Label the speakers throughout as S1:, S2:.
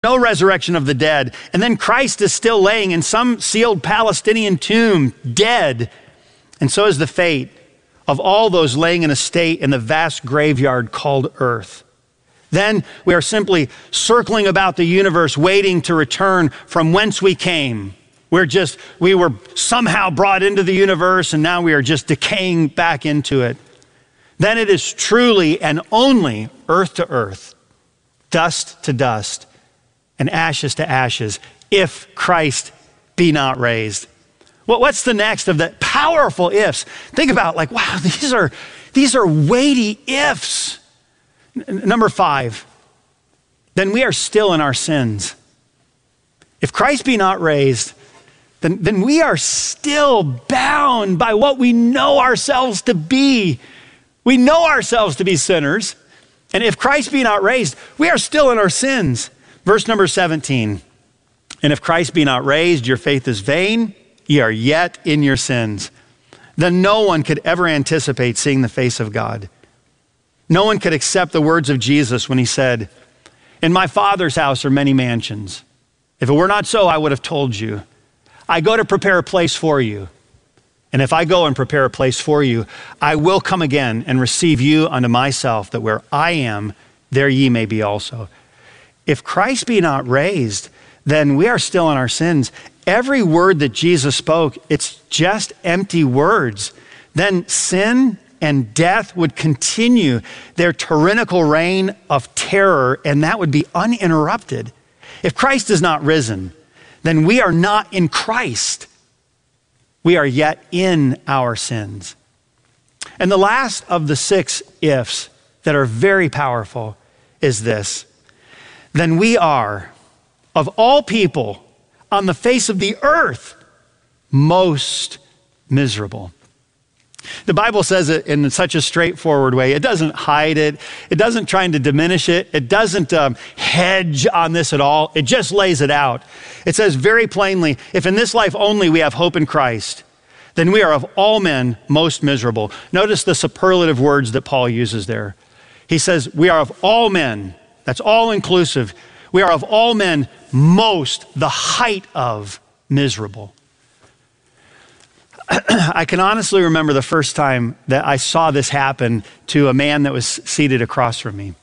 S1: no resurrection of the dead. And then Christ is still laying in some sealed Palestinian tomb, dead. And so is the fate of all those laying in a state in the vast graveyard called earth. Then we are simply circling about the universe, waiting to return from whence we came. We were somehow brought into the universe, and now we are just decaying back into it. Then it is truly and only earth to earth, dust to dust, and ashes to ashes, if Christ be not raised. What's the next of the powerful ifs? Think about wow, these are weighty ifs. Number 5, then we are still in our sins. If Christ be not raised, then we are still bound by what we know ourselves to be. We know ourselves to be sinners. And if Christ be not raised, we are still in our sins. Verse number 17, and if Christ be not raised, your faith is vain, ye are yet in your sins. Then no one could ever anticipate seeing the face of God. No one could accept the words of Jesus when he said, in my Father's house are many mansions. If it were not so, I would have told you. I go to prepare a place for you. And if I go and prepare a place for you, I will come again and receive you unto myself, that where I am, there ye may be also. If Christ be not raised, then we are still in our sins. Every word that Jesus spoke, it's just empty words. Then sin and death would continue their tyrannical reign of terror, and that would be uninterrupted. If Christ is not risen, then we are not in Christ. We are yet in our sins. And the last of the 6 ifs that are very powerful is this. Then we are, of all people on the face of the earth, most miserable. The Bible says it in such a straightforward way. It doesn't hide it. It doesn't try to diminish it. It doesn't hedge on this at all. It just lays it out. It says very plainly, if in this life only we have hope in Christ, then we are of all men most miserable. Notice the superlative words that Paul uses there. He says, we are of all men, that's all inclusive. We are of all men most, the height of miserable. I can honestly remember the first time that I saw this happen to a man that was seated across from me.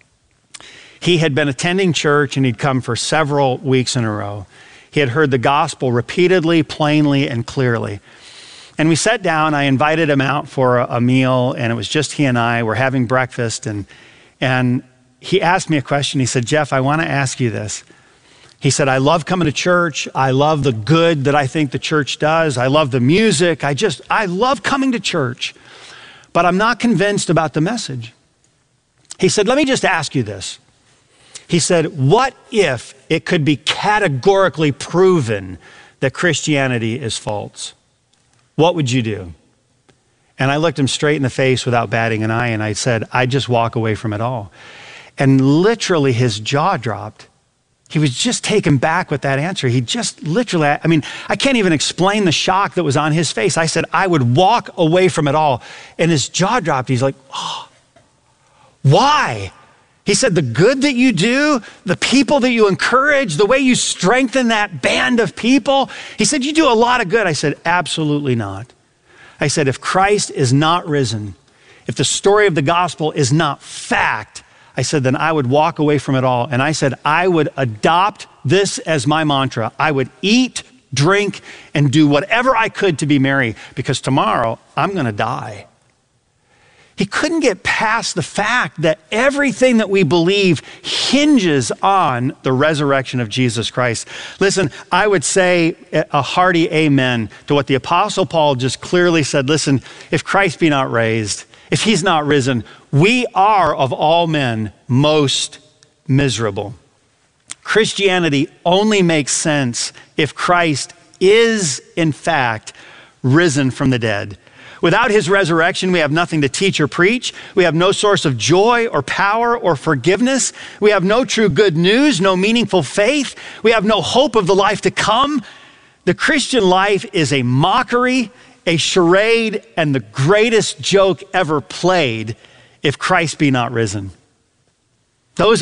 S1: He had been attending church and he'd come for several weeks in a row. He had heard the gospel repeatedly, plainly, and clearly. And we sat down, I invited him out for a meal, and it was just he and I. We're having breakfast, and he asked me a question. He said, Jeff, I want to ask you this. He said, I love coming to church. I love the good that I think the church does. I love the music. I love coming to church, but I'm not convinced about the message. He said, let me just ask you this. He said, what if it could be categorically proven that Christianity is false? What would you do? And I looked him straight in the face without batting an eye, and I said, I'd just walk away from it all. And literally his jaw dropped. He was just taken back with that answer. He just literally, I can't even explain the shock that was on his face. I said, I would walk away from it all. And his jaw dropped. He's like, oh, why? He said, the good that you do, the people that you encourage, the way you strengthen that band of people. He said, you do a lot of good. I said, absolutely not. I said, if Christ is not risen, if the story of the gospel is not fact, I said, then I would walk away from it all. And I said, I would adopt this as my mantra. I would eat, drink, and do whatever I could to be merry, because tomorrow I'm going to die. He couldn't get past the fact that everything that we believe hinges on the resurrection of Jesus Christ. Listen, I would say a hearty amen to what the Apostle Paul just clearly said. Listen, if Christ be not raised, if he's not risen, we are of all men most miserable. Christianity only makes sense if Christ is in fact risen from the dead. Without his resurrection, we have nothing to teach or preach. We have no source of joy or power or forgiveness. We have no true good news, no meaningful faith. We have no hope of the life to come. The Christian life is a mockery, a charade, and the greatest joke ever played if Christ be not risen. Those are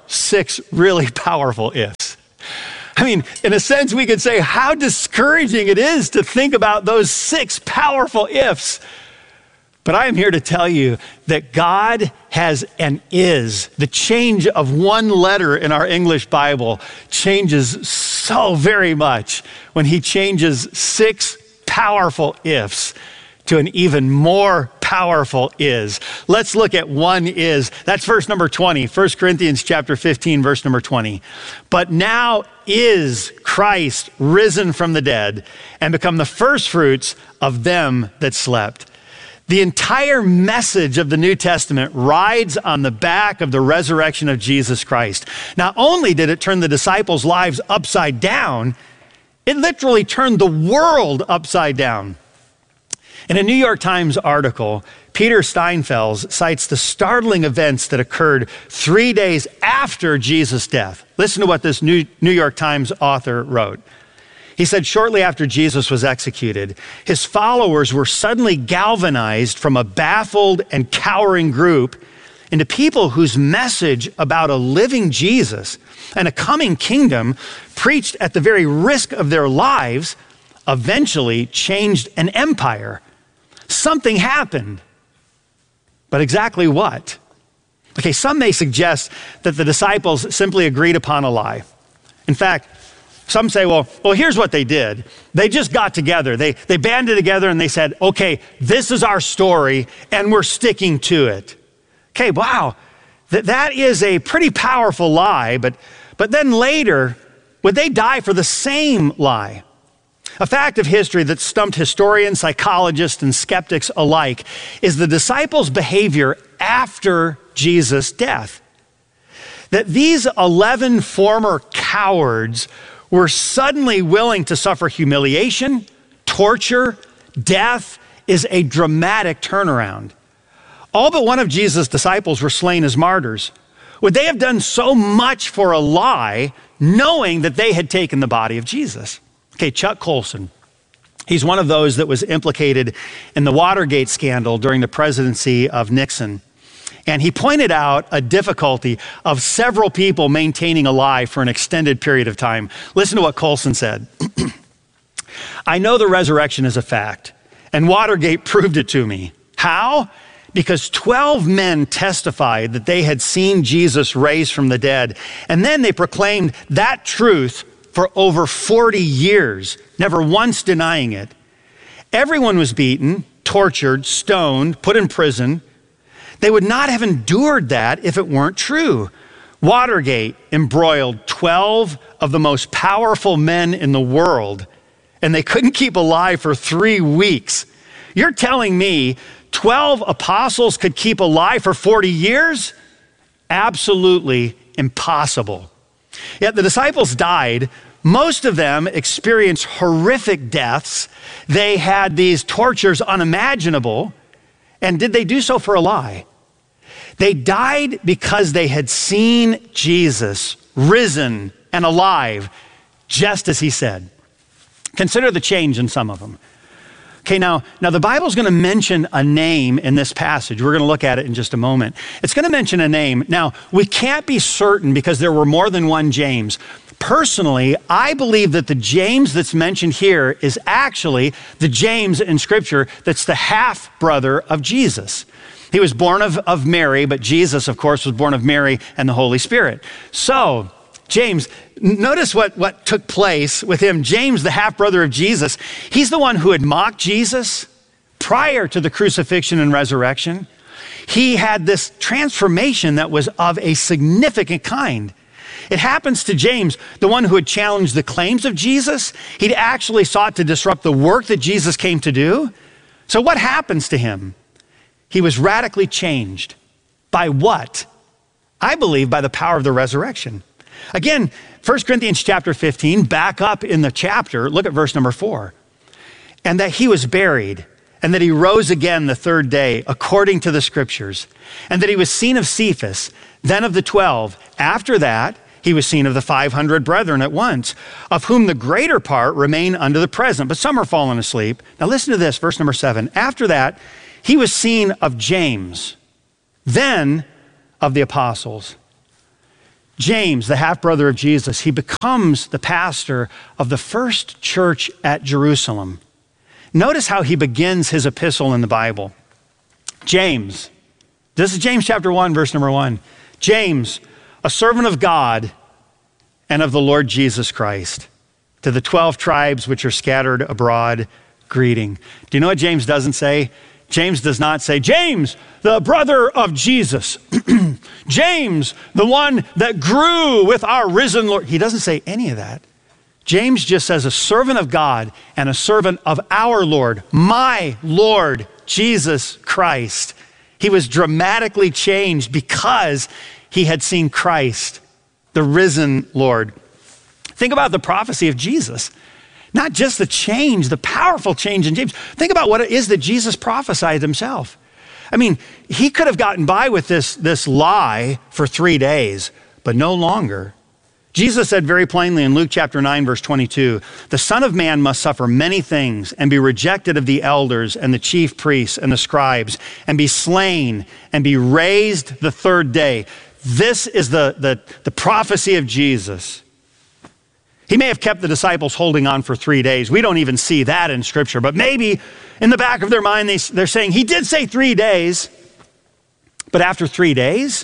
S1: 6 really powerful ifs. I mean, in a sense, we could say how discouraging it is to think about those 6 powerful ifs. But I am here to tell you that God has and is. The change of one letter in our English Bible changes so very much when he changes 6 powerful ifs to an even more powerful is. Let's look at one is. That's verse number 20, 1 Corinthians chapter 15, verse number 20. But now is Christ risen from the dead and become the first fruits of them that slept. The entire message of the New Testament rides on the back of the resurrection of Jesus Christ. Not only did it turn the disciples' lives upside down, it literally turned the world upside down. In a New York Times article, Peter Steinfels cites the startling events that occurred 3 days after Jesus' death. Listen to what this New York Times author wrote. He said, shortly after Jesus was executed, his followers were suddenly galvanized from a baffled and cowering group into people whose message about a living Jesus and a coming kingdom, preached at the very risk of their lives, eventually changed an empire. Something happened, but exactly what? Okay, some may suggest that the disciples simply agreed upon a lie. In fact, some say, well, here's what they did. They just got together. They banded together and they said, okay, this is our story and we're sticking to it. Okay, wow, that is a pretty powerful lie, but then later, would they die for the same lie? A fact of history that stumped historians, psychologists, and skeptics alike is the disciples' behavior after Jesus' death. That these 11 former cowards were suddenly willing to suffer humiliation, torture, death is a dramatic turnaround. All but one of Jesus' disciples were slain as martyrs. Would they have done so much for a lie, knowing that they had taken the body of Jesus? Okay, Chuck Colson. He's one of those that was implicated in the Watergate scandal during the presidency of Nixon. And he pointed out a difficulty of several people maintaining a lie for an extended period of time. Listen to what Colson said. I know the resurrection is a fact, and Watergate proved it to me. How? Because 12 men testified that they had seen Jesus raised from the dead, and then they proclaimed that truth for over 40 years, never once denying it. Everyone was beaten, tortured, stoned, put in prison. They would not have endured that if it weren't true. Watergate embroiled 12 of the most powerful men in the world, and they couldn't keep alive for 3 weeks. You're telling me 12 apostles could keep alive for 40 years? Absolutely impossible. Yet the disciples died. Most of them experienced horrific deaths. They had these tortures unimaginable. And did they do so for a lie? They died because they had seen Jesus risen and alive, just as he said. Consider the change in some of them. Okay, now the Bible's going to mention a name in this passage. We're going to look at it in just a moment. It's going to mention a name. Now, we can't be certain because there were more than one James. Personally, I believe that the James that's mentioned here is actually the James in Scripture that's the half-brother of Jesus. He was born of Mary, but Jesus, of course, was born of Mary and the Holy Spirit. So, James, notice what took place with him. James, the half-brother of Jesus, he's the one who had mocked Jesus prior to the crucifixion and resurrection. He had this transformation that was of a significant kind. It happens to James, the one who had challenged the claims of Jesus. He'd actually sought to disrupt the work that Jesus came to do. So what happens to him? He was radically changed. By what? I believe by the power of the resurrection. Again, 1 Corinthians chapter 15, back up in the chapter, look at verse number 4. And that he was buried, and that he rose again the third day, according to the scriptures, and that he was seen of Cephas, then of the 12. After that, he was seen of the 500 brethren at once, of whom the greater part remain unto the present, but some are fallen asleep. Now listen to this, verse number 7. After that, he was seen of James, then of the apostles. James, the half-brother of Jesus, he becomes the pastor of the first church at Jerusalem. Notice how he begins his epistle in the Bible. James, this is James chapter 1, verse number 1. James, a servant of God and of the Lord Jesus Christ, to the 12 tribes which are scattered abroad, greeting. Do you know what James doesn't say? James does not say, James, the brother of Jesus. James, the one that grew with our risen Lord. He doesn't say any of that. James just says a servant of God and a servant of our Lord, my Lord, Jesus Christ. He was dramatically changed because he had seen Christ, the risen Lord. Think about the prophecy of Jesus. Not just the change, the powerful change in James. Think about what it is that Jesus prophesied himself. I mean, he could have gotten by with this lie for 3 days, but no longer. Jesus said very plainly in Luke chapter 9, verse 22, the Son of Man must suffer many things and be rejected of the elders and the chief priests and the scribes and be slain and be raised the third day. This is the prophecy of Jesus. He may have kept the disciples holding on for 3 days. We don't even see that in Scripture, but maybe in the back of their mind, they're saying, he did say 3 days, but after 3 days?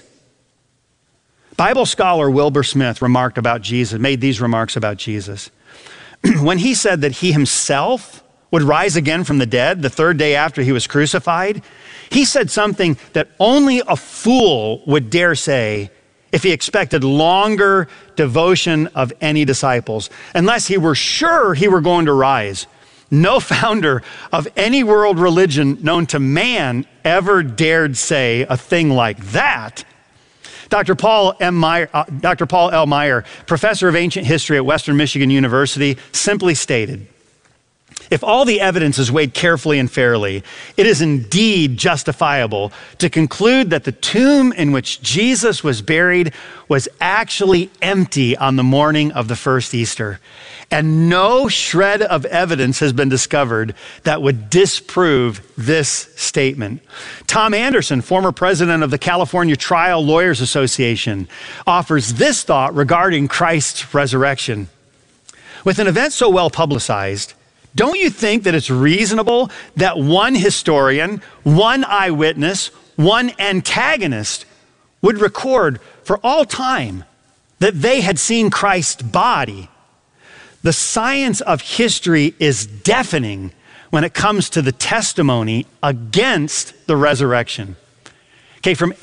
S1: Bible scholar Wilbur Smith remarked about Jesus, made these remarks about Jesus. When he said that he himself would rise again from the dead the third day after he was crucified, he said something that only a fool would dare say if he expected longer devotion of any disciples, unless he were sure he were going to rise. No founder of any world religion known to man ever dared say a thing like that. Dr. Paul L. Meyer, professor of ancient history at Western Michigan University, simply stated, if all the evidence is weighed carefully and fairly, it is indeed justifiable to conclude that the tomb in which Jesus was buried was actually empty on the morning of the first Easter. And no shred of evidence has been discovered that would disprove this statement. Tom Anderson, former president of the California Trial Lawyers Association, offers this thought regarding Christ's resurrection. With an event so well publicized, don't you think that it's reasonable that one historian, one eyewitness, one antagonist would record for all time that they had seen Christ's body? The science of history is deafening when it comes to the testimony against the resurrection. Okay, from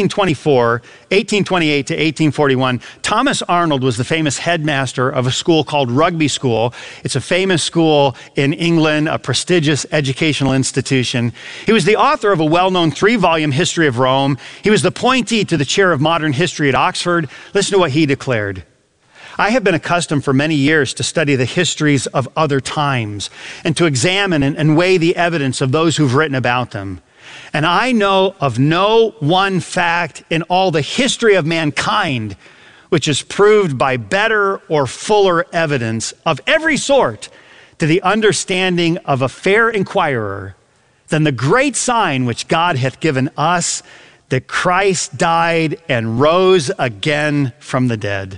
S1: 1828 to 1841, Thomas Arnold was the famous headmaster of a school called Rugby School. It's a famous school in England, a prestigious educational institution. He was the author of a well-known 3-volume history of Rome. He was the appointee to the chair of modern history at Oxford. Listen to what he declared. I have been accustomed for many years to study the histories of other times and to examine and weigh the evidence of those who've written about them. And I know of no one fact in all the history of mankind which is proved by better or fuller evidence of every sort to the understanding of a fair inquirer than the great sign which God hath given us, that Christ died and rose again from the dead.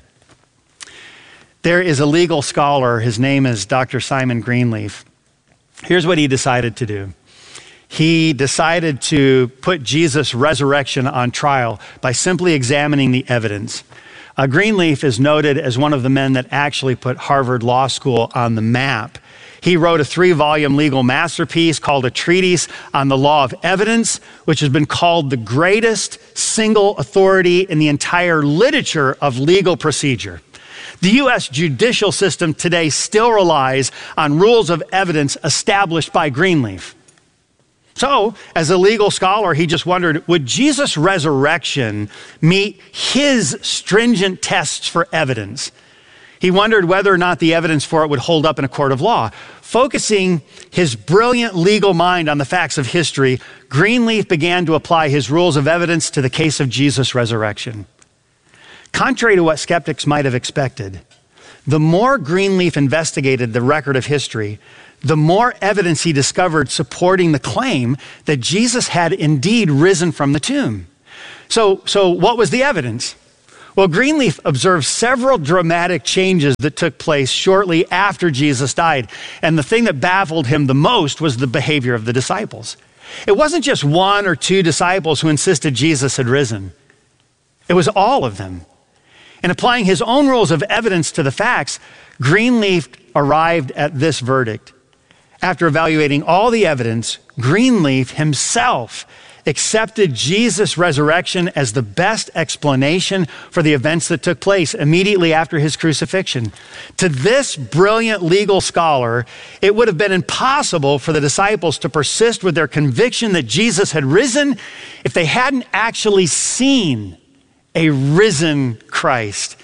S1: There is a legal scholar, his name is Dr. Simon Greenleaf. Here's what he decided to do. He decided to put Jesus' resurrection on trial by simply examining the evidence. Greenleaf is noted as one of the men that actually put Harvard Law School on the map. He wrote a 3-volume legal masterpiece called A Treatise on the Law of Evidence, which has been called the greatest single authority in the entire literature of legal procedure. The U.S. judicial system today still relies on rules of evidence established by Greenleaf. So, as a legal scholar, he just wondered, would Jesus' resurrection meet his stringent tests for evidence? He wondered whether or not the evidence for it would hold up in a court of law. Focusing his brilliant legal mind on the facts of history, Greenleaf began to apply his rules of evidence to the case of Jesus' resurrection. Contrary to what skeptics might have expected, the more Greenleaf investigated the record of history, the more evidence he discovered supporting the claim that Jesus had indeed risen from the tomb. So what was the evidence? Well, Greenleaf observed several dramatic changes that took place shortly after Jesus died. And the thing that baffled him the most was the behavior of the disciples. It wasn't just one or two disciples who insisted Jesus had risen. It was all of them. And applying his own rules of evidence to the facts, Greenleaf arrived at this verdict. After evaluating all the evidence, Greenleaf himself accepted Jesus' resurrection as the best explanation for the events that took place immediately after his crucifixion. To this brilliant legal scholar, it would have been impossible for the disciples to persist with their conviction that Jesus had risen if they hadn't actually seen a risen Christ.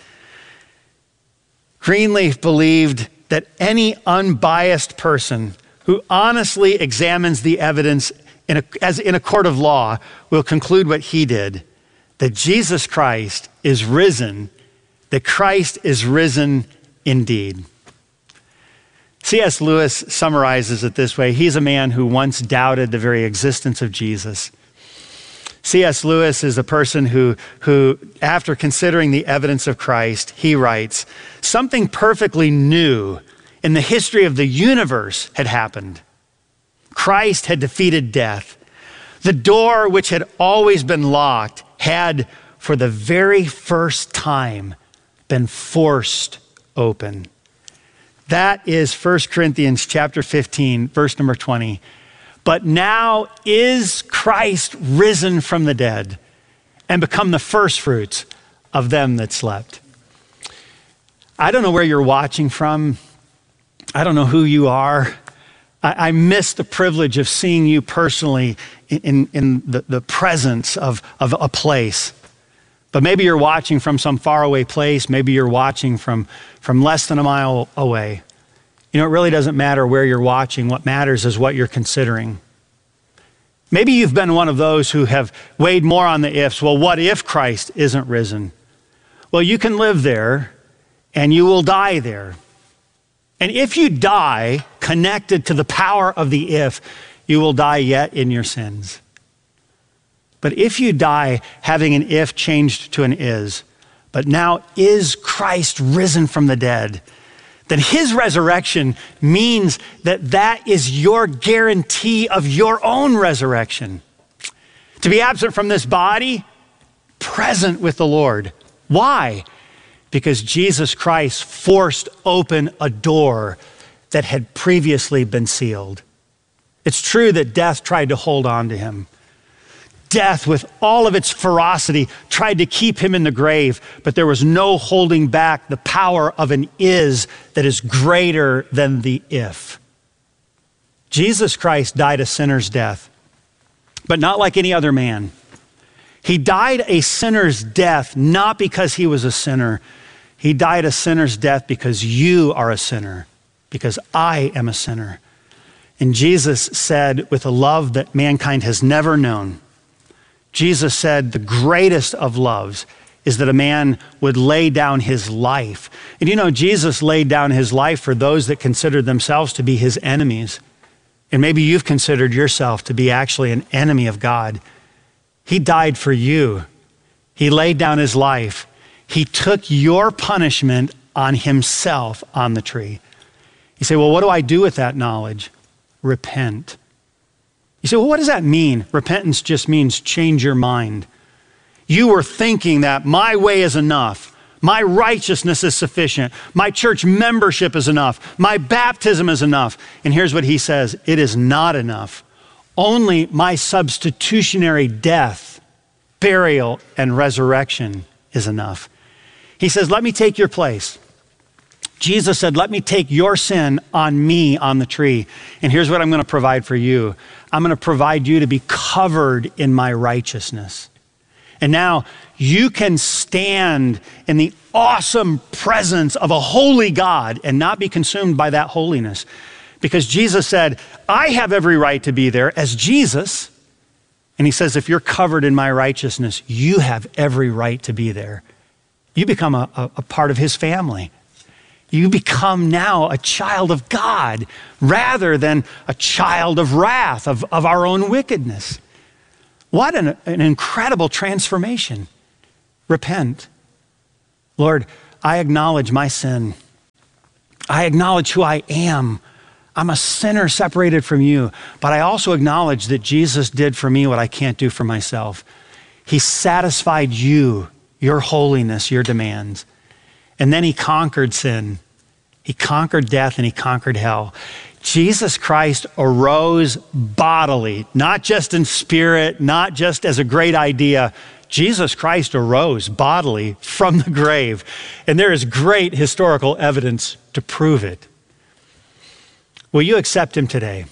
S1: Greenleaf believed that any unbiased person who honestly examines the evidence as in a court of law will conclude what he did, that Jesus Christ is risen, that Christ is risen indeed. C.S. Lewis summarizes it this way. He's a man who once doubted the very existence of Jesus. C.S. Lewis is a person who, after considering the evidence of Christ, he writes, something perfectly new in the history of the universe had happened. Christ had defeated death. The door which had always been locked had, for the very first time, been forced open. That is 1 Corinthians chapter 15, verse number 20. But now is Christ risen from the dead and become the firstfruits of them that slept. I don't know where you're watching from. I don't know who you are. I miss the privilege of seeing you personally in the presence of a place. But maybe you're watching from some faraway place. Maybe you're watching from less than a mile away. You know, it really doesn't matter where you're watching. What matters is what you're considering. Maybe you've been one of those who have weighed more on the ifs. Well, what if Christ isn't risen? Well, you can live there and you will die there. And if you die connected to the power of the if, you will die yet in your sins. But if you die having an if changed to an is, but now is Christ risen from the dead, then his resurrection means that is your guarantee of your own resurrection. To be absent from this body, present with the Lord. Why? Because Jesus Christ forced open a door that had previously been sealed. It's true that death tried to hold on to him. Death, with all of its ferocity, tried to keep him in the grave, but there was no holding back the power of an is that is greater than the if. Jesus Christ died a sinner's death, but not like any other man. He died a sinner's death not because he was a sinner. He died a sinner's death because you are a sinner, because I am a sinner. And Jesus said, with a love that mankind has never known, Jesus said the greatest of loves is that a man would lay down his life. And you know, Jesus laid down his life for those that considered themselves to be his enemies. And maybe you've considered yourself to be actually an enemy of God. He died for you. He laid down his life. He took your punishment on himself on the tree. You say, well, what do I do with that knowledge? Repent. You say, well, what does that mean? Repentance just means change your mind. You were thinking that my way is enough. My righteousness is sufficient. My church membership is enough. My baptism is enough. And here's what he says, it is not enough. Only my substitutionary death, burial, and resurrection is enough. He says, let me take your place. Jesus said, let me take your sin on me on the tree. And here's what I'm going to provide for you. I'm going to provide you to be covered in my righteousness. And now you can stand in the awesome presence of a holy God and not be consumed by that holiness. Because Jesus said, I have every right to be there as Jesus. And he says, if you're covered in my righteousness, you have every right to be there. You become a part of his family. You become now a child of God rather than a child of wrath, of our own wickedness. What an incredible transformation. Repent. Lord, I acknowledge my sin. I acknowledge who I am. I'm a sinner separated from you, but I also acknowledge that Jesus did for me what I can't do for myself. He satisfied you, your holiness, your demands. And then he conquered sin. He conquered death and he conquered hell. Jesus Christ arose bodily, not just in spirit, not just as a great idea. Jesus Christ arose bodily from the grave. And there is great historical evidence to prove it. Will you accept him today?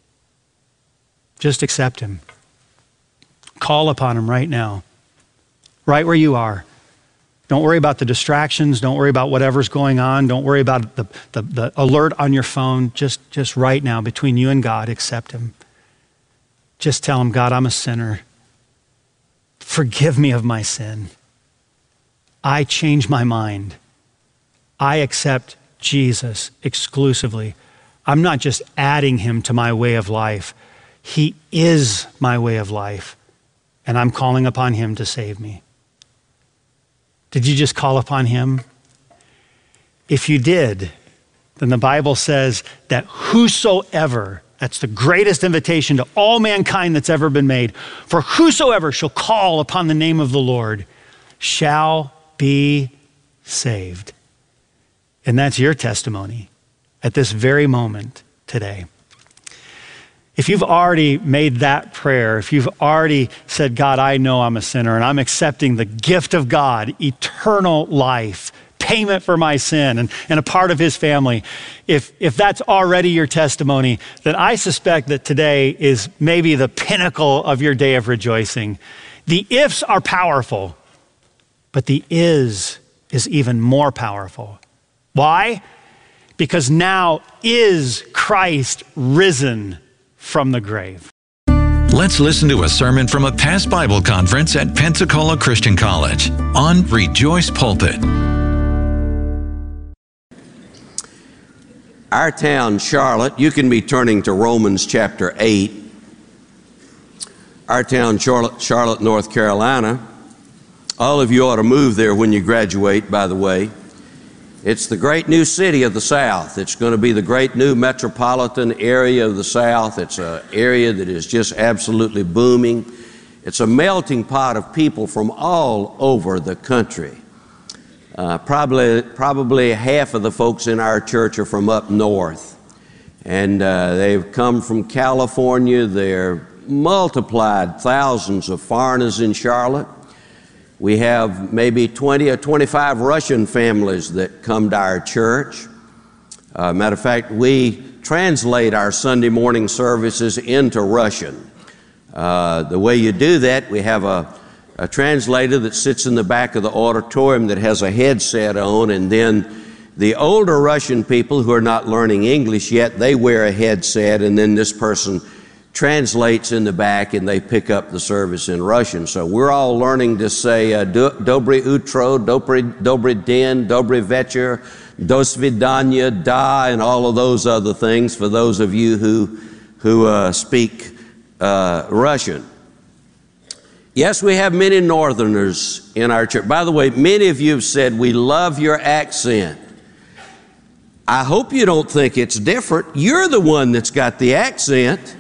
S1: Just accept him. Call upon him right now, right where you are. Don't worry about the distractions. Don't worry about whatever's going on. Don't worry about the alert on your phone. Just right now, between you and God, accept him. Just tell him, God, I'm a sinner. Forgive me of my sin. I change my mind. I accept Jesus exclusively. I'm not just adding him to my way of life. He is my way of life, and I'm calling upon him to save me. Did you just call upon him? If you did, then the Bible says that whosoever, that's the greatest invitation to all mankind that's ever been made, for whosoever shall call upon the name of the Lord shall be saved. And that's your testimony at this very moment today. If you've already made that prayer, if you've already said, God, I know I'm a sinner and I'm accepting the gift of God, eternal life, payment for my sin, and a part of his family, if that's already your testimony, then I suspect that today is maybe the pinnacle of your day of rejoicing. The ifs are powerful, but the is even more powerful. Why? Because now is Christ risen from the grave.
S2: Let's listen to a sermon from a past Bible conference at Pensacola Christian College on Rejoice Pulpit.
S3: Our town, Charlotte, you can be turning to Romans chapter 8. Our town, Charlotte, North Carolina. All of you ought to move there when you graduate, by the way. It's the great new city of the South. It's going to be the great new metropolitan area of the South. It's an area that is just absolutely booming. It's a melting pot of people from all over the country. Probably half of the folks in our church are from up north. And they've come from California. They're multiplied thousands of foreigners in Charlotte. We have maybe 20 or 25 Russian families that come to our church. Matter of fact, we translate our Sunday morning services into Russian. The way you do that, we have a translator that sits in the back of the auditorium that has a headset on, and then the older Russian people who are not learning English yet, they wear a headset, and then this person translates in the back and they pick up the service in Russian. So we're all learning to say Dobry utro, Dobry den, Dobry večer, do svidanya, da, and all of those other things for those of you who speak Russian. Yes, we have many Northerners in our church. By the way, many of you have said, we love your accent. I hope you don't think it's different. You're the one that's got the accent.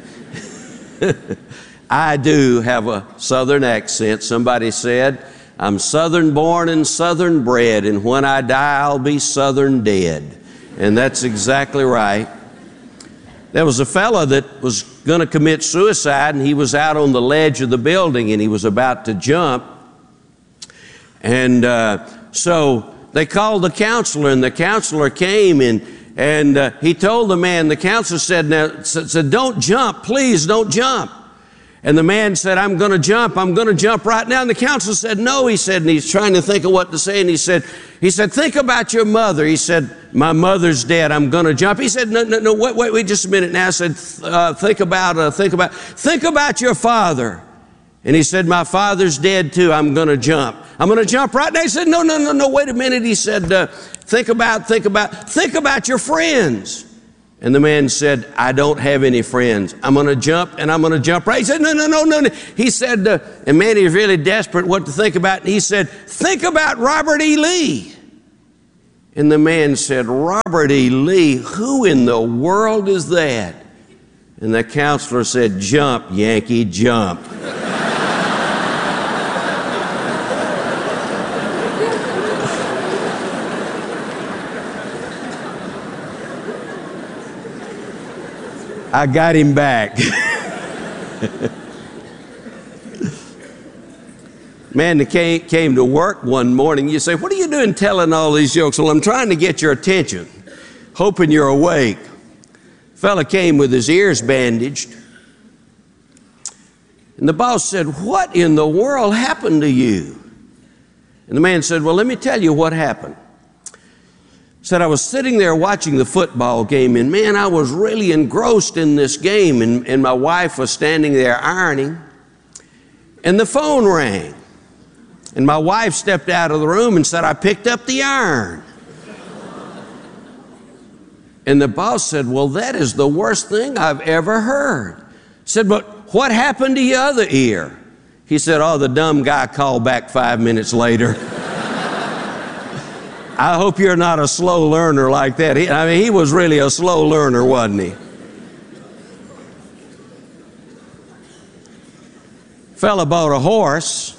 S3: I do have a Southern accent. Somebody said, I'm Southern born and Southern bred, and when I die, I'll be Southern dead. And that's exactly right. There was a fella that was going to commit suicide, and he was out on the ledge of the building, and he was about to jump. And so they called the counselor, and the counselor came, and he told the man, the counselor said, don't jump, please don't jump. And the man said, I'm going to jump right now. And the counselor said, no, he said, and he's trying to think of what to say. And he said, think about your mother. He said, my mother's dead, I'm going to jump. He said, no, wait just a minute now. I said, think about your father. And he said, my father's dead too, I'm going to jump. I'm going to jump right now. He said, no, wait a minute. He said, think about your friends. And the man said, I don't have any friends. I'm going to jump, and I'm going to jump right. He said, no. He said, and man, he was really desperate what to think about. And he said, think about Robert E. Lee. And the man said, Robert E. Lee, who in the world is that? And the counselor said, jump, Yankee, jump. I got him back. Man, they came to work one morning. You say, what are you doing telling all these jokes? Well, I'm trying to get your attention, hoping you're awake. Fella came with his ears bandaged. And the boss said, what in the world happened to you? And the man said, well, let me tell you what happened. Said, I was sitting there watching the football game, and man, I was really engrossed in this game, and my wife was standing there ironing, and the phone rang. And my wife stepped out of the room and said, I picked up the iron. And the boss said, well, that is the worst thing I've ever heard. Said, but what happened to your other ear? He said, oh, the dumb guy called back 5 minutes later. I hope you're not a slow learner like that. He was really a slow learner, wasn't he? Fella bought a horse.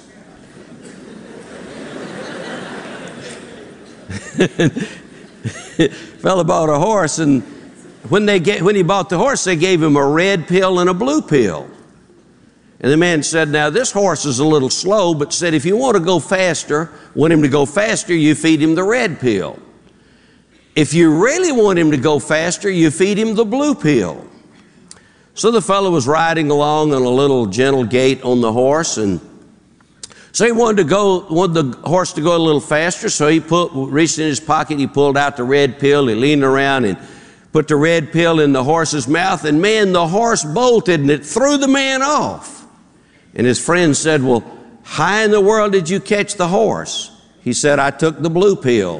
S3: Fella bought a horse, and when he bought the horse, they gave him a red pill and a blue pill. And the man said, now this horse is a little slow, but said if you want him to go faster, you feed him the red pill. If you really want him to go faster, you feed him the blue pill. So the fellow was riding along on a little gentle gait on the horse, and so he wanted the horse to go a little faster, so he reached in his pocket, he pulled out the red pill, he leaned around and put the red pill in the horse's mouth, and man, the horse bolted and it threw the man off. And his friend said, well, how in the world did you catch the horse? He said, I took the blue pill.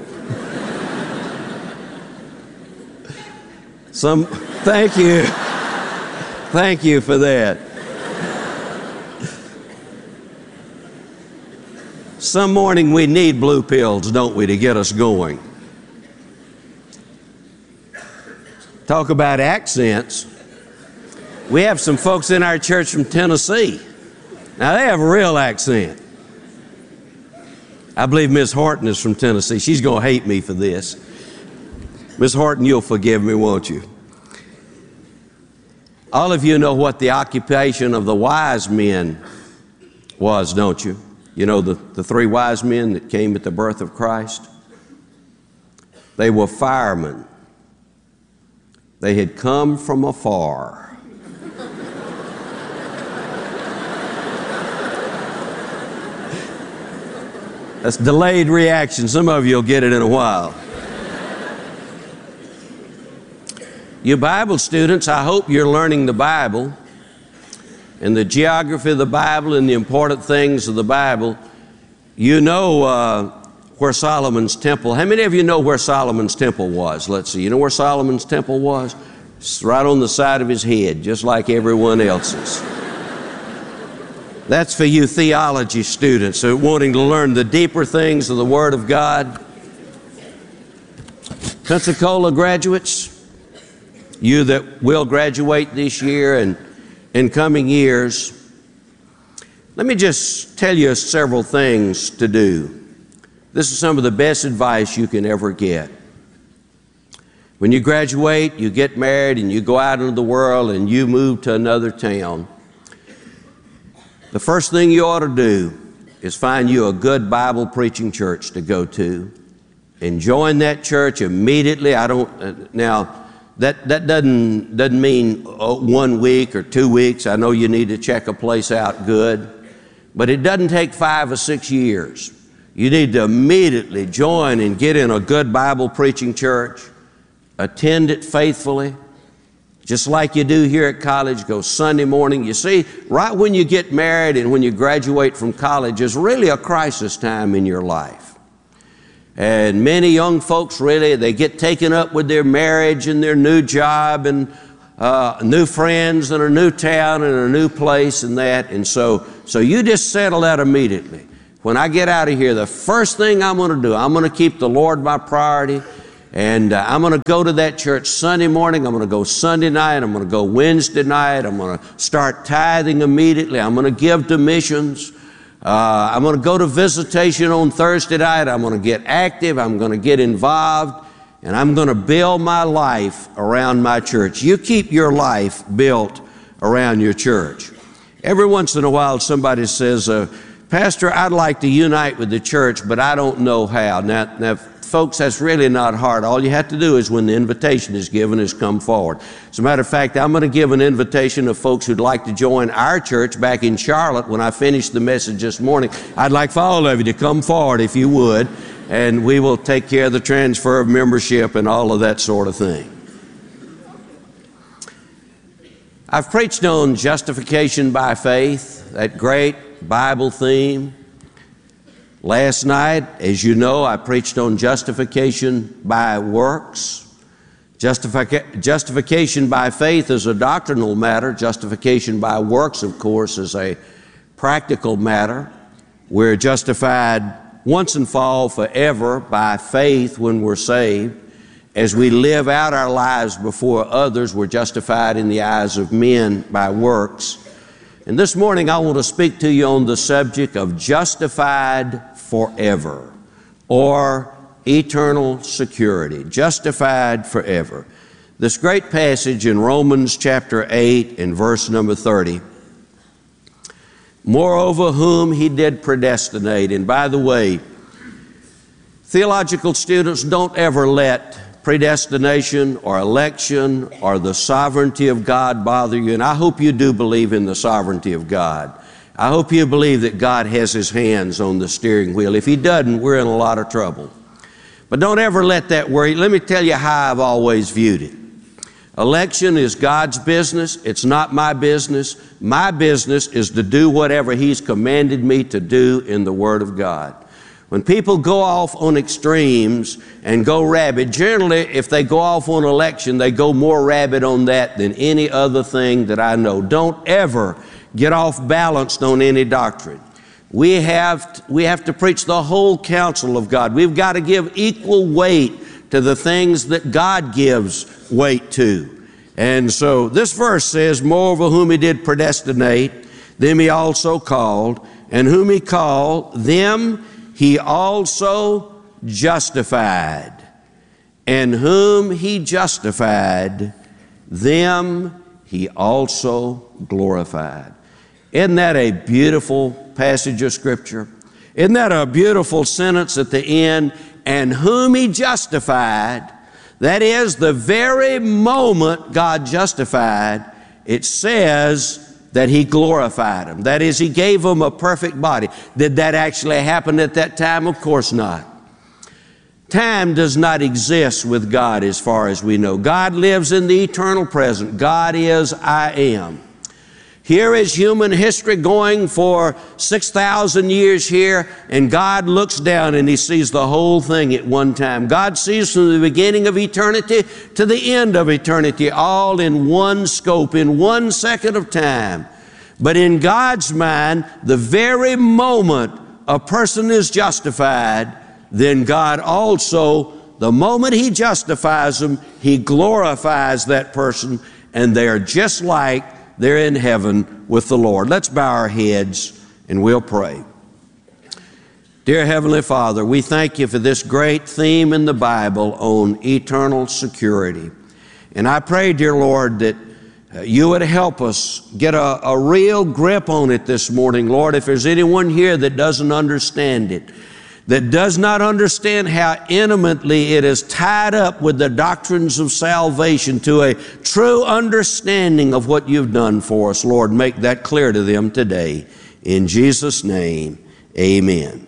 S3: Thank you. Thank you for that. Some morning we need blue pills, don't we, to get us going. Talk about accents. We have some folks in our church from Tennessee. Now, they have a real accent. I believe Miss Horton is from Tennessee. She's going to hate me for this. Miss Horton, you'll forgive me, won't you? All of you know what the occupation of the wise men was, don't you? You know the three wise men that came at the birth of Christ? They were firemen. They had come from afar. That's delayed reaction. Some of you will get it in a while. You Bible students, I hope you're learning the Bible and the geography of the Bible and the important things of the Bible. You know where Solomon's temple, how many of you know where Solomon's temple was? Let's see, you know where Solomon's temple was? It's right on the side of his head, just like everyone else's. That's for you theology students who are wanting to learn the deeper things of the Word of God. Pensacola graduates, you that will graduate this year and in coming years, let me just tell you several things to do. This is some of the best advice you can ever get. When you graduate, you get married, and you go out into the world and you move to another town, the first thing you ought to do is find you a good Bible preaching church to go to and join that church immediately. Now that doesn't mean 1 week or 2 weeks. I know you need to check a place out good, but it doesn't take 5 or 6 years. You need to immediately join and get in a good Bible preaching church, attend it faithfully, just like you do here at college. Go Sunday morning. You see, right when you get married and when you graduate from college is really a crisis time in your life. And many young folks really, they get taken up with their marriage and their new job and new friends and a new town and a new place and that. And so you just settle that immediately. When I get out of here, the first thing I'm going to do, I'm going to keep the Lord my priority. And I'm going to go to that church Sunday morning. I'm going to go Sunday night. I'm going to go Wednesday night. I'm going to start tithing immediately. I'm going to give to missions. I'm going to go to visitation on Thursday night. I'm going to get active. I'm going to get involved. And I'm going to build my life around my church. You keep your life built around your church. Every once in a while, somebody says, Pastor, I'd like to unite with the church, but I don't know how. Now, folks, that's really not hard. All you have to do is when the invitation is given is come forward. As a matter of fact, I'm going to give an invitation to folks who'd like to join our church back in Charlotte. When I finish the message this morning, I'd like for all of you to come forward if you would, and we will take care of the transfer of membership and all of that sort of thing. I've preached on justification by faith, that great Bible theme. Last night, as you know, I preached on justification by works. Justification by faith is a doctrinal matter. Justification by works, of course, is a practical matter. We're justified once and for all forever by faith when we're saved. As we live out our lives before others, we're justified in the eyes of men by works. And this morning I want to speak to you on the subject of justified forever, or eternal security. Justified forever. This great passage in Romans chapter 8 and verse number 30. Moreover, whom he did predestinate. And by the way, theological students, don't ever let predestination or election or the sovereignty of God bother you. And I hope you do believe in the sovereignty of God. I hope you believe that God has His hands on the steering wheel. If He doesn't, we're in a lot of trouble. But don't ever let that worry. Let me tell you how I've always viewed it. Election is God's business. It's not my business. My business is to do whatever He's commanded me to do in the Word of God. When people go off on extremes and go rabid, generally if they go off on election, they go more rabid on that than any other thing that I know. Don't ever get off balanced on any doctrine. We have to preach the whole counsel of God. We've got to give equal weight to the things that God gives weight to. And so this verse says, moreover whom He did predestinate, them He also called, and whom He called, them He also justified. And whom He justified, them He also glorified. Isn't that a beautiful passage of Scripture? Isn't that a beautiful sentence at the end? And whom He justified, that is, the very moment God justified, it says that He glorified Him. That is, He gave them a perfect body. Did that actually happen at that time? Of course not. Time does not exist with God as far as we know. God lives in the eternal present. God is I am. Here is human history going for 6,000 years here, and God looks down and He sees the whole thing at one time. God sees from the beginning of eternity to the end of eternity, all in one scope, in 1 second of time. But in God's mind, the very moment a person is justified, then God also, the moment He justifies them, He glorifies that person, and they are just like they're in heaven with the Lord. Let's bow our heads and we'll pray. Dear Heavenly Father, we thank You for this great theme in the Bible on eternal security. And I pray, dear Lord, that You would help us get a real grip on it this morning. Lord, if there's anyone here that doesn't understand it, that does not understand how intimately it is tied up with the doctrines of salvation to a true understanding of what You've done for us, Lord, make that clear to them today. In Jesus' name, amen.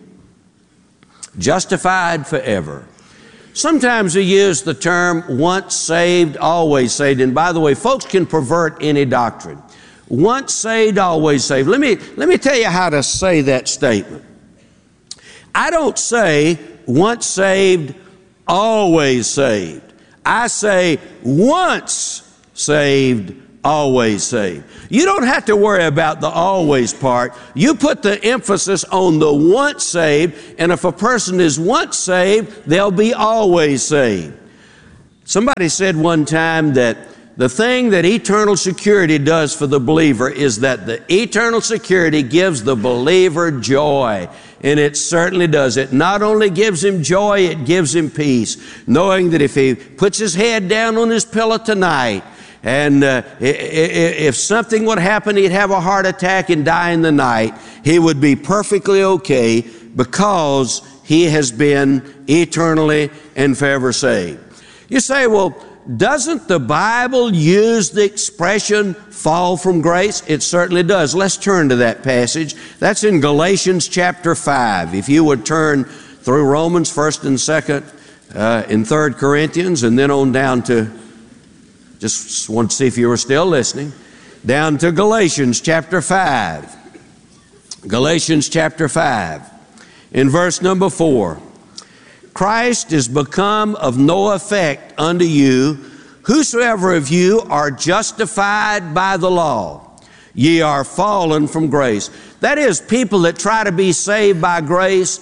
S3: Justified forever. Sometimes we use the term once saved, always saved. And by the way, folks can pervert any doctrine. Once saved, always saved. Let me tell you how to say that statement. I don't say once saved, always saved. I say once saved, always saved. You don't have to worry about the always part. You put the emphasis on the once saved, and if a person is once saved, they'll be always saved. Somebody said one time that the thing that eternal security does for the believer is that the eternal security gives the believer joy. And it certainly does. It not only gives him joy, it gives him peace, knowing that if he puts his head down on his pillow tonight, and if something would happen, he'd have a heart attack and die in the night, he would be perfectly okay because he has been eternally and forever saved. You say, well, doesn't the Bible use the expression fall from grace? It certainly does. Let's turn to that passage. That's in Galatians chapter 5. If you would turn through Romans 1st and 2nd and 3rd Corinthians, and then on down to, just want to see if you were still listening, down to Galatians chapter 5. Galatians chapter 5, in verse number 4. Christ is become of no effect unto you, whosoever of you are justified by the law, ye are fallen from grace. That is, people that try to be saved by grace,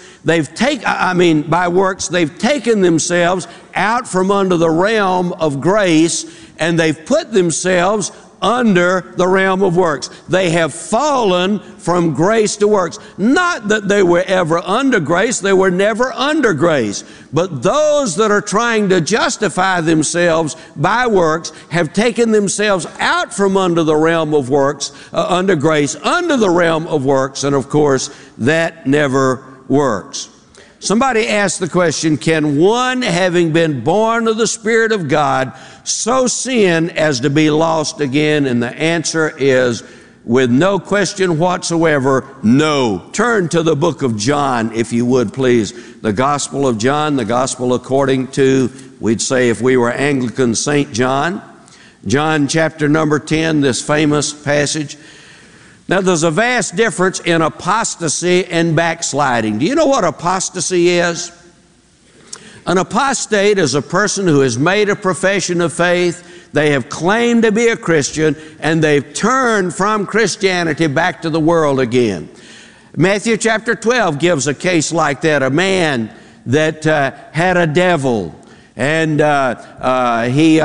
S3: by works, they've taken themselves out from under the realm of grace, and they've put themselves under the realm of works. They have fallen from grace to works. Not that they were ever under grace, they were never under grace. But those that are trying to justify themselves by works have taken themselves out from under the realm of works, under grace, under the realm of works, and of course, that never works. Somebody asked the question, can one, having been born of the Spirit of God, so sin as to be lost again? And the answer is, with no question whatsoever, no. Turn to the book of John, if you would, please. The Gospel of John, the Gospel according to, we'd say if we were Anglican, St. John. John chapter number 10, this famous passage. Now, there's a vast difference in apostasy and backsliding. Do you know what apostasy is? An apostate is a person who has made a profession of faith, they have claimed to be a Christian, and they've turned from Christianity back to the world again. Matthew chapter 12 gives a case like that, a man that had a devil, and he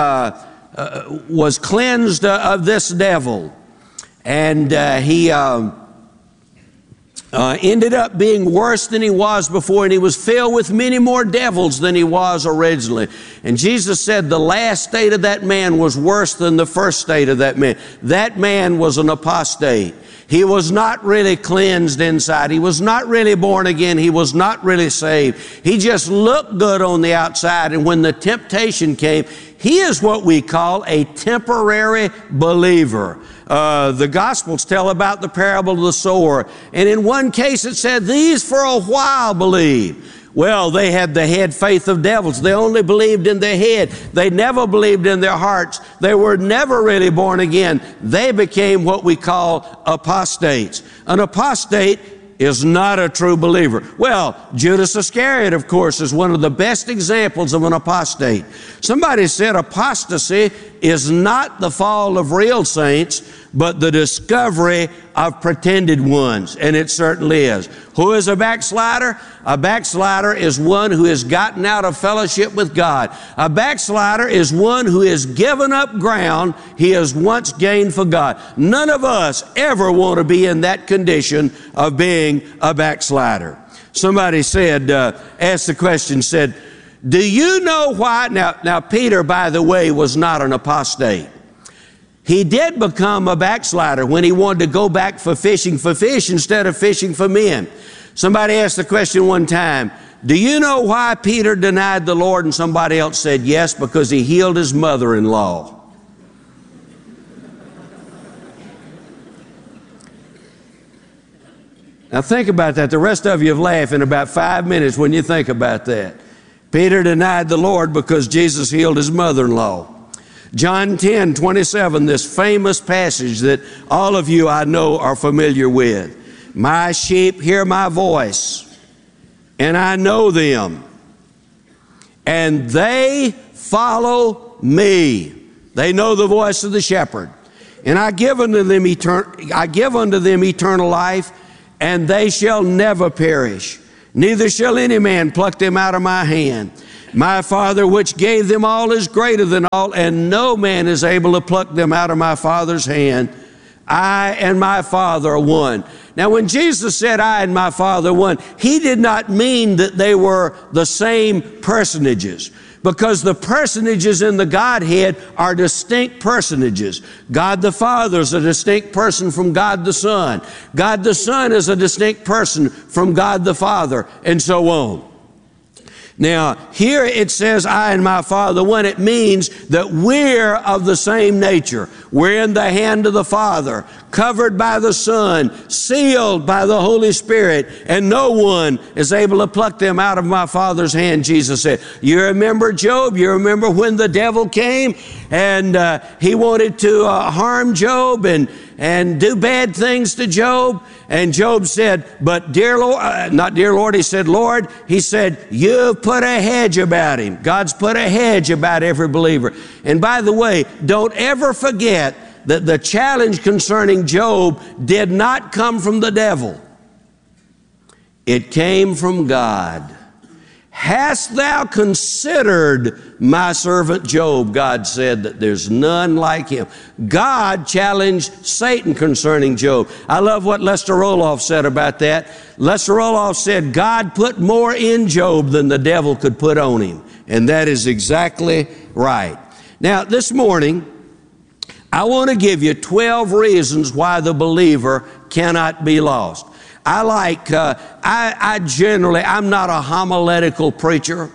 S3: was cleansed of this devil. And he ended up being worse than he was before, and he was filled with many more devils than he was originally. And Jesus said the last state of that man was worse than the first state of that man. That man was an apostate. He was not really cleansed inside. He was not really born again. He was not really saved. He just looked good on the outside, and when the temptation came, he is what we call a temporary believer. The Gospels tell about the parable of the sower. And in one case it said, these for a while believed. Well, they had the head faith of devils. They only believed in their head. They never believed in their hearts. They were never really born again. They became what we call apostates. An apostate is not a true believer. Well, Judas Iscariot, of course, is one of the best examples of an apostate. Somebody said apostasy is not the fall of real saints, but the discovery of pretended ones, and it certainly is. Who is a backslider? A backslider is one who has gotten out of fellowship with God. A backslider is one who has given up ground he has once gained for God. None of us ever want to be in that condition of being a backslider. Somebody said, asked the question, said, do you know why? Now Peter, by the way, was not an apostate. He did become a backslider when he wanted to go back for fish instead of fishing for men. Somebody asked the question one time, do you know why Peter denied the Lord? And somebody else said, yes, because he healed his mother-in-law. Now think about that. The rest of you have laughed in about 5 minutes when you think about that. Peter denied the Lord because Jesus healed his mother-in-law. John 10:27, this famous passage that all of you I know are familiar with. My sheep hear my voice, and I know them, and they follow me. They know the voice of the shepherd. And I give unto them eternal life, and they shall never perish. Neither shall any man pluck them out of my hand. My Father which gave them all is greater than all, and no man is able to pluck them out of my Father's hand. I and my Father are one. Now, when Jesus said, I and my Father are one, he did not mean that they were the same personages, because the personages in the Godhead are distinct personages. God the Father is a distinct person from God the Son. God the Son is a distinct person from God the Father, and so on. Now, here it says, I and my Father one. It means that we're of the same nature. We're in the hand of the Father, covered by the Son, sealed by the Holy Spirit, and no one is able to pluck them out of my Father's hand, Jesus said. You remember Job? You remember when the devil came and he wanted to harm Job and do bad things to Job? And Job said, but dear Lord, not dear Lord, he said, Lord, he said, you've put a hedge about him. God's put a hedge about every believer. And by the way, don't ever forget that the challenge concerning Job did not come from the devil. It came from God. Hast thou considered my servant Job? God said that there's none like him. God challenged Satan concerning Job. I love what Lester Roloff said about that. Lester Roloff said, God put more in Job than the devil could put on him. And that is exactly right. Now, this morning, I want to give you 12 reasons why the believer cannot be lost. I generally, I'm not a homiletical preacher.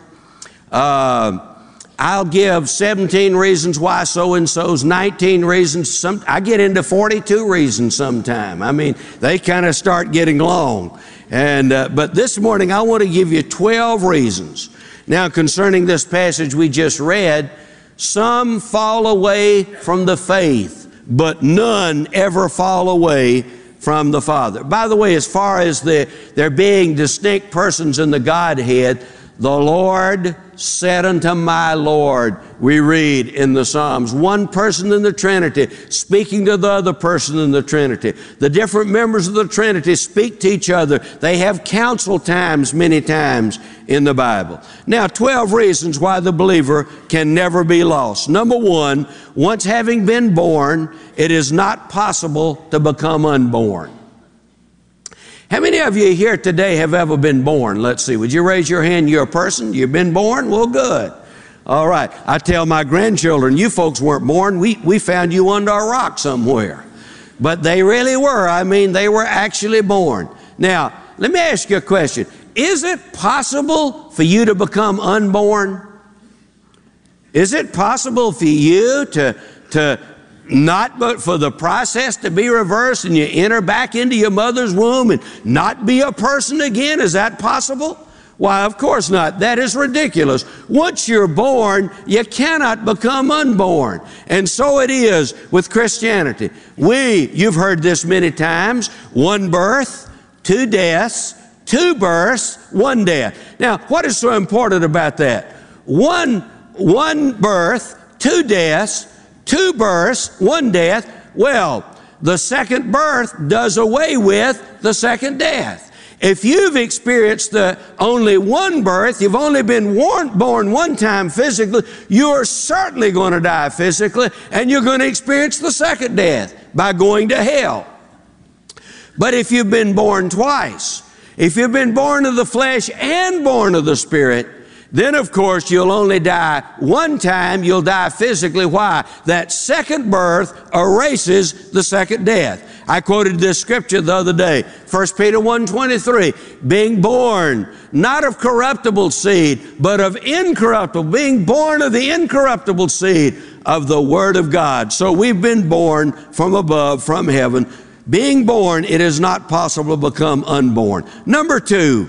S3: I'll give 17 reasons why so-and-so's, 19 reasons. I get into 42 reasons sometime. I mean, they kind of start getting long. But this morning, I want to give you 12 reasons. Now, concerning this passage we just read, some fall away from the faith, but none ever fall away from the Father. By the way, as far as there being distinct persons in the Godhead, the Lord said unto my Lord, we read in the Psalms, one person in the Trinity speaking to the other person in the Trinity. The different members of the Trinity speak to each other. They have council times many times in the Bible. Now, 12 reasons why the believer can never be lost. Number one, once having been born, it is not possible to become unborn. How many of you here today have ever been born? Let's see. Would you raise your hand? You're a person? You've been born? Well, good. All right. I tell my grandchildren, you folks weren't born. We found you under a rock somewhere. But they really were. I mean, they were actually born. Now, let me ask you a question. Is it possible for you to become unborn? Is it possible for you to not but for the process to be reversed and you enter back into your mother's womb and not be a person again? Is that possible? Why, of course not. That is ridiculous. Once you're born, you cannot become unborn. And so it is with Christianity. You've heard this many times, one birth, two deaths, two births, one death. Now, what is so important about that? One birth, two deaths, two births, one death. Well, the second birth does away with the second death. If you've experienced only one birth, you've only been born one time physically, you're certainly going to die physically, and you're going to experience the second death by going to hell. But if you've been born twice, if you've been born of the flesh and born of the Spirit, then, of course, you'll only die one time. You'll die physically. Why? That second birth erases the second death. I quoted this scripture the other day, 1 Peter 1:23, being born not of corruptible seed, but of incorruptible, being born of the incorruptible seed of the Word of God. So we've been born from above, from heaven. Being born, it is not possible to become unborn. Number two,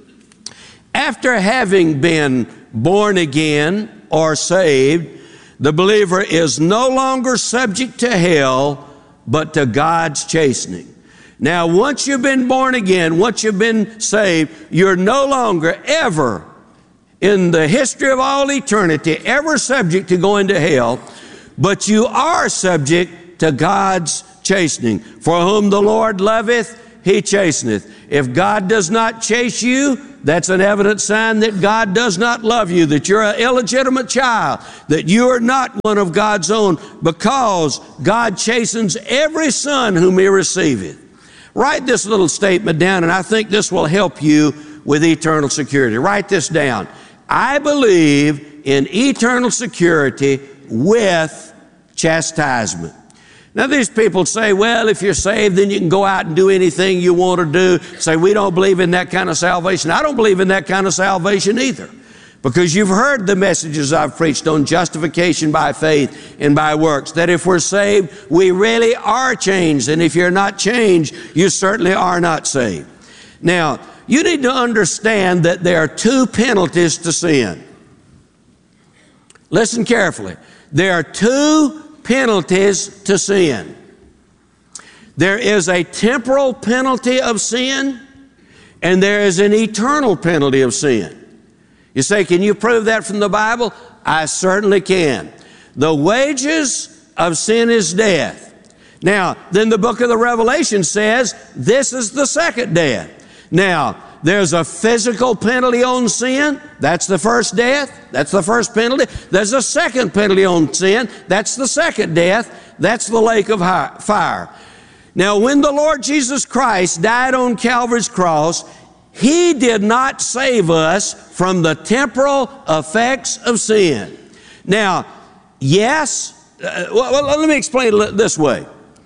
S3: after having been born again or saved, the believer is no longer subject to hell, but to God's chastening. Now, once you've been born again, once you've been saved, you're no longer ever in the history of all eternity ever subject to going to hell, but you are subject to God's chastening. For whom the Lord loveth, He chasteneth. If God does not chase you, that's an evident sign that God does not love you, that you're an illegitimate child, that you are not one of God's own, because God chastens every son whom He receiveth. Write this little statement down, and I think this will help you with eternal security. Write this down. I believe in eternal security with chastisement. Now, these people say, well, if you're saved, then you can go out and do anything you want to do. Say, we don't believe in that kind of salvation. I don't believe in that kind of salvation either, because you've heard the messages I've preached on justification by faith and by works, that if we're saved, we really are changed. And if you're not changed, you certainly are not saved. Now, you need to understand that there are two penalties to sin. Listen carefully. There are two penalties to sin. There is a temporal penalty of sin, and there is an eternal penalty of sin. You say, can you prove that from the Bible? I certainly can. The wages of sin is death. Now, then the book of the Revelation says this is the second death. Now, there's a physical penalty on sin. That's the first death. That's the first penalty. There's a second penalty on sin. That's the second death. That's the lake of fire. Now, when the Lord Jesus Christ died on Calvary's cross, He did not save us from the temporal effects of sin. Now, yes, let me explain it this way.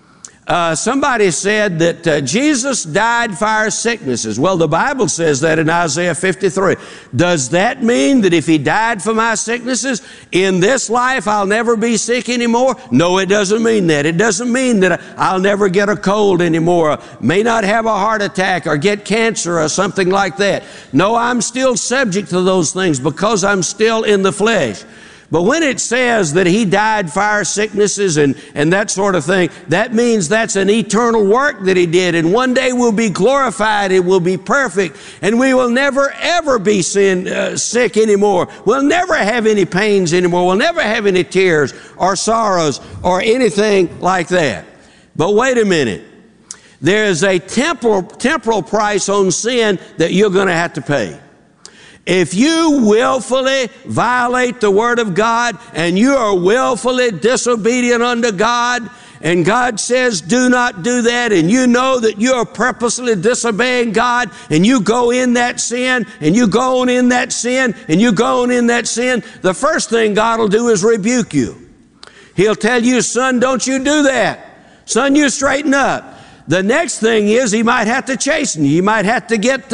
S3: Somebody said that Jesus died for our sicknesses. Well, the Bible says that in Isaiah 53. Does that mean that if He died for my sicknesses, in this life I'll never be sick anymore? No, it doesn't mean that. It doesn't mean that I'll never get a cold anymore, may not have a heart attack or get cancer or something like that. No, I'm still subject to those things because I'm still in the flesh. But when it says that He died for our sicknesses and that sort of thing, that means that's an eternal work that He did. And one day we'll be glorified, it will be perfect, and we will never ever be sick anymore. We'll never have any pains anymore. We'll never have any tears or sorrows or anything like that. But wait a minute. There is a temporal price on sin that you're going to have to pay. If you willfully violate the Word of God and you are willfully disobedient unto God, and God says do not do that, and you know that you are purposely disobeying God, and you go in that sin, and you go on in that sin, and you go on in that sin, the first thing God will do is rebuke you. He'll tell you, son, don't you do that. Son, you straighten up. The next thing is He might have to chasten you. He might have to get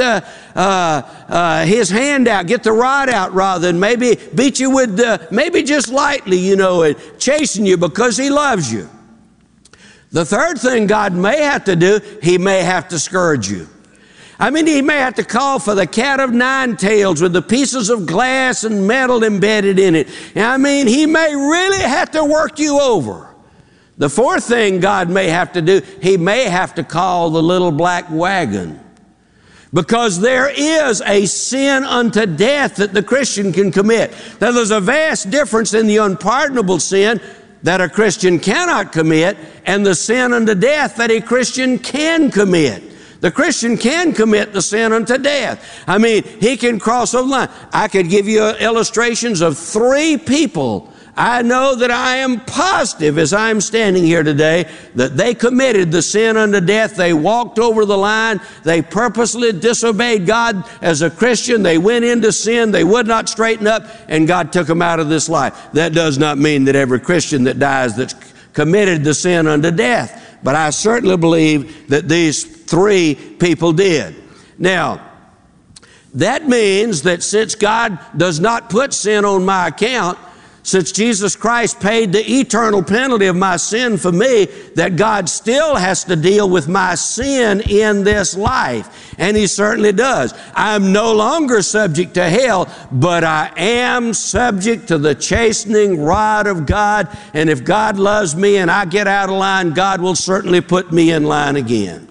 S3: His hand out, get the rod out rather, and maybe beat you with, maybe just lightly, and chasten you because He loves you. The third thing God may have to do, He may have to scourge you. I mean, He may have to call for the cat of nine tails with the pieces of glass and metal embedded in it. I mean, He may really have to work you over. The fourth thing God may have to do, He may have to call the little black wagon, because there is a sin unto death that the Christian can commit. Now, there's a vast difference in the unpardonable sin that a Christian cannot commit and the sin unto death that a Christian can commit. The Christian can commit the sin unto death. I mean, he can cross over the line. I could give you illustrations of 3 people I know that I am positive as I'm standing here today that they committed the sin unto death. They walked over the line. They purposely disobeyed God as a Christian. They went into sin. They would not straighten up, and God took them out of this life. That does not mean that every Christian that dies that's committed the sin unto death, but I certainly believe that these 3 people did. Now, that means that since God does not put sin on my account, since Jesus Christ paid the eternal penalty of my sin for me, that God still has to deal with my sin in this life. And He certainly does. I'm no longer subject to hell, but I am subject to the chastening rod of God. And if God loves me and I get out of line, God will certainly put me in line again.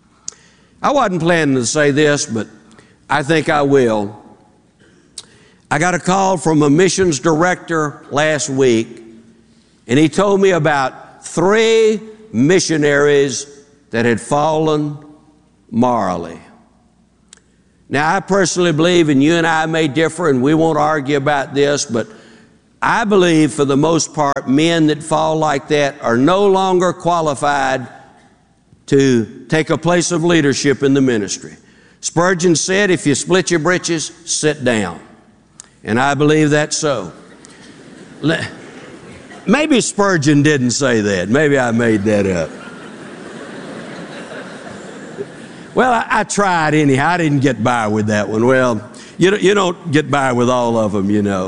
S3: I wasn't planning to say this, but I think I will. I got a call from a missions director last week, and he told me about 3 missionaries that had fallen morally. Now, I personally believe, and you and I may differ, and we won't argue about this, but I believe for the most part, men that fall like that are no longer qualified to take a place of leadership in the ministry. Spurgeon said, if you split your britches, sit down. And I believe that's so. Maybe Spurgeon didn't say that. Maybe I made that up. Well, I tried anyhow. I didn't get by with that one. Well, you don't get by with all of them, you know.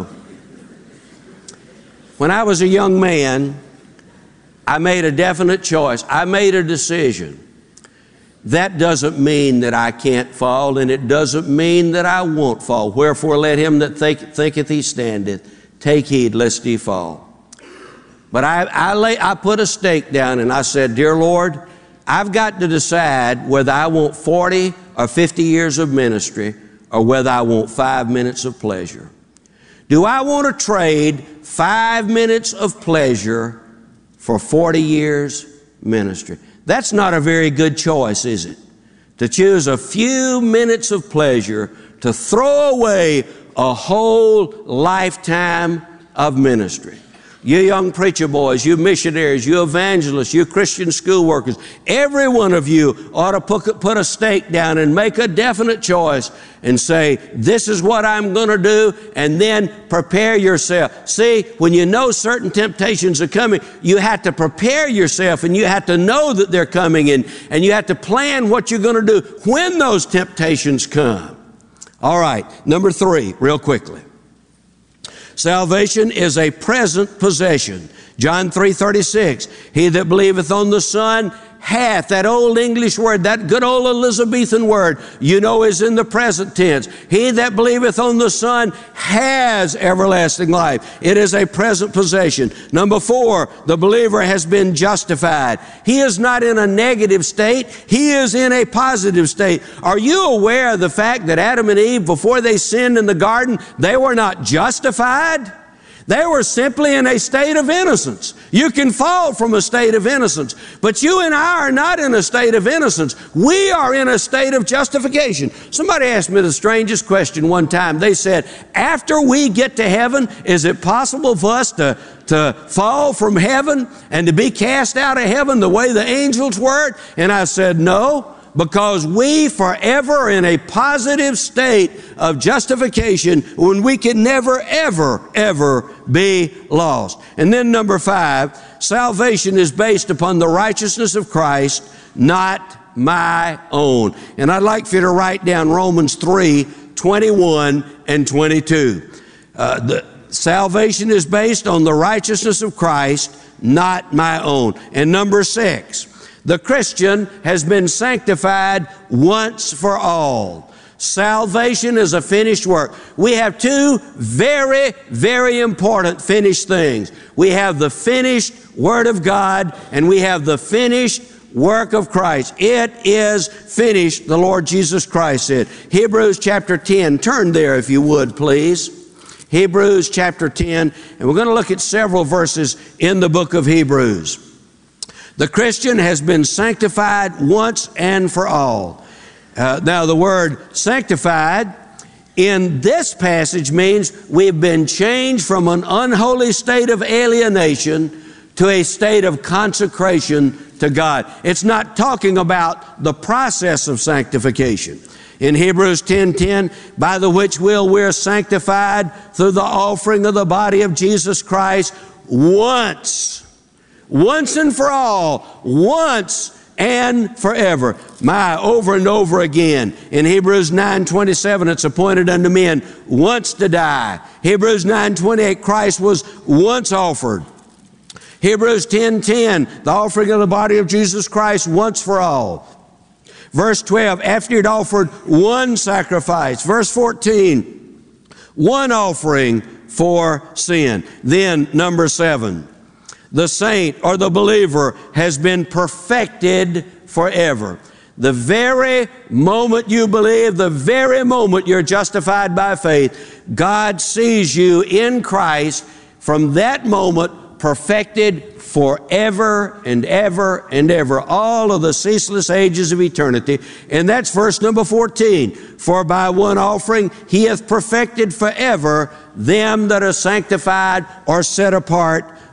S3: When I was a young man, I made a definite choice. I made a decision. That doesn't mean that I can't fall, and it doesn't mean that I won't fall. Wherefore, let him that thinketh he standeth take heed lest he fall. But I put a stake down, and I said, Dear Lord, I've got to decide whether I want 40 or 50 years of ministry or whether I want 5 minutes of pleasure. Do I want to trade 5 minutes of pleasure for 40 years ministry? That's not a very good choice, is it? To choose a few minutes of pleasure to throw away a whole lifetime of ministry. You young preacher boys, you missionaries, you evangelists, you Christian school workers, every one of you ought to put a stake down and make a definite choice and say, this is what I'm going to do, and then prepare yourself. See, when you know certain temptations are coming, you have to prepare yourself, and you have to know that they're coming, and you have to plan what you're going to do when those temptations come. All right, number 3, real quickly. Salvation is a present possession. John 3:36, he that believeth on the Son hath, that old English word, that good old Elizabethan word, you know, is in the present tense. He that believeth on the Son has everlasting life. It is a present possession. Number 4, the believer has been justified. He is not in a negative state. He is in a positive state. Are you aware of the fact that Adam and Eve, before they sinned in the garden, they were not justified? They were simply in a state of innocence. You can fall from a state of innocence, but you and I are not in a state of innocence. We are in a state of justification. Somebody asked me the strangest question one time. They said, after we get to heaven, is it possible for us to fall from heaven and to be cast out of heaven the way the angels were? And I said, no. Because we forever are in a positive state of justification when we can never, ever, ever be lost. And then number 5, salvation is based upon the righteousness of Christ, not my own. And I'd like for you to write down Romans 3:21 and 22. The salvation is based on the righteousness of Christ, not my own. And number 6, the Christian has been sanctified once for all. Salvation is a finished work. We have 2 very, very important finished things. We have the finished Word of God, and we have the finished work of Christ. It is finished, the Lord Jesus Christ said. Hebrews chapter 10. Turn there if you would, please. Hebrews chapter 10. And we're going to look at several verses in the book of Hebrews. The Christian has been sanctified once and for all. Now, the word sanctified in this passage means we've been changed from an unholy state of alienation to a state of consecration to God. It's not talking about the process of sanctification. In Hebrews 10:10, by the which will we're sanctified through the offering of the body of Jesus Christ once and for all, once and forever. Over and over again. In Hebrews 9:27, it's appointed unto men once to die. Hebrews 9:28, Christ was once offered. Hebrews 10:10, the offering of the body of Jesus Christ once for all. Verse 12, after he'd offered one sacrifice. Verse 14, one offering for sin. Then number 7, the saint or the believer has been perfected forever. The very moment you believe, the very moment you're justified by faith, God sees you in Christ from that moment perfected forever and ever and ever, all of the ceaseless ages of eternity. And that's verse number 14. For by one offering he hath perfected forever them that are sanctified or set apart